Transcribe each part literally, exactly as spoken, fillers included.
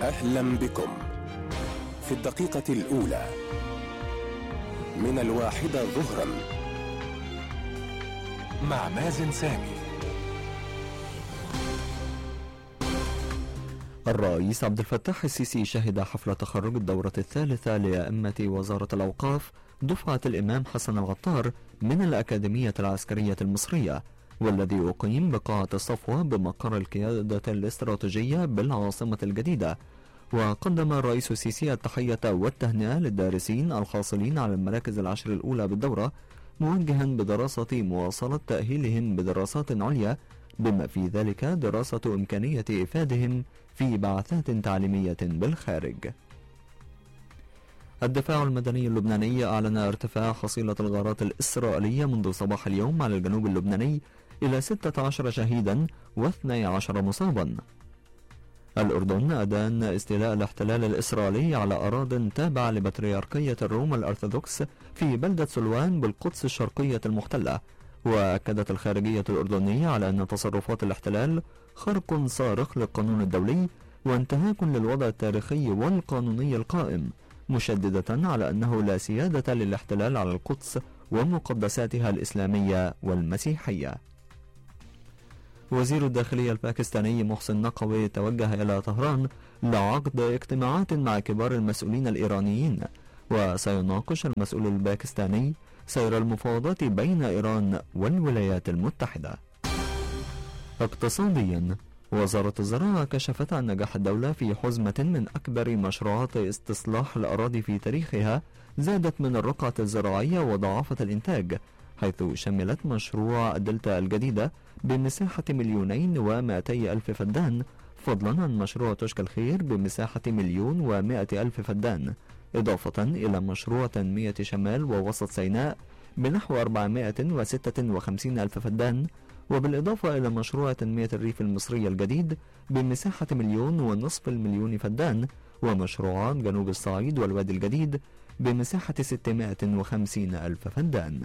أهلا بكم في الدقيقة الأولى من الواحدة ظهرا مع مازن سامي. الرئيس عبد الفتاح السيسي شهد حفل تخرج الدورة الثالثة لأئمة وزارة الأوقاف دفعة الإمام حسن العطار من الأكاديمية العسكرية المصرية، والذي أقيم بقاعة الصفوة بمقر القيادة الاستراتيجية بالعاصمة الجديدة. وقدم الرئيس السيسي التحية والتهنئة للدارسين الحاصلين على المراكز العشر الأولى بالدورة، موجها بدراسة مواصلة تأهيلهم بدراسات عليا، بما في ذلك دراسة إمكانية إفادهم في بعثات تعليمية بالخارج. الدفاع المدني اللبناني أعلن ارتفاع حصيلة الغارات الإسرائيلية منذ صباح اليوم على الجنوب اللبناني إلى ستة عشر شهيدا واثني عشر مصابا. الأردن أدان استيلاء الاحتلال الإسرائيلي على أراضٍ تابعة لبطريركية الروم الأرثوذكس في بلدة سلوان بالقدس الشرقية المحتلة. وأكدت الخارجية الأردنية على أن تصرفات الاحتلال خرق صارخ للقانون الدولي وانتهاك للوضع التاريخي والقانوني القائم، مشددة على أنه لا سيادة للاحتلال على القدس ومقدساتها الإسلامية والمسيحية. وزير الداخلية الباكستاني محسن نقوي توجه إلى طهران لعقد اجتماعات مع كبار المسؤولين الإيرانيين، وسيناقش المسؤول الباكستاني سير المفاوضات بين إيران والولايات المتحدة. اقتصاديا، وزارة الزراعة كشفت عن نجاح الدولة في حزمة من أكبر مشروعات استصلاح الأراضي في تاريخها زادت من الرقعة الزراعية وضاعفت الإنتاج، حيث شملت مشروع الدلتا الجديدة بمساحة مليونين ومائتي ألف فدان، فضلا عن مشروع تشك الخير بمساحة مليون ومائة ألف فدان، إضافة إلى مشروع تنمية شمال ووسط سيناء بنحو أربعمائة وستة وخمسين ألف فدان، وبالإضافة إلى مشروع تنمية الريف المصري الجديد بمساحة مليون ونصف المليون فدان، ومشروعات جنوب الصعيد والوادي الجديد بمساحة ستمائة وخمسين ألف فدان.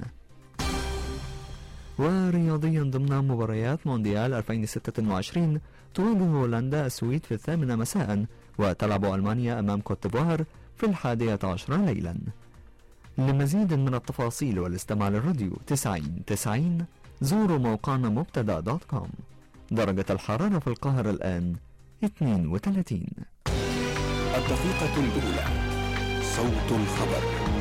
ورياضيا، ضمن مباريات مونديال ألفين وستة وعشرين تواجه هولندا السويد في الثامنة مساء، وتلعب ألمانيا أمام كوت ديفوار في الحادية عشرة ليلا. لمزيد من التفاصيل والاستماع للراديو تسعين تسعين زوروا موقعنا مبتدا دوت كوم. درجة الحرارة في القاهرة الآن اثنين وثلاثين. الدقيقة الأولى، صوت الخبر.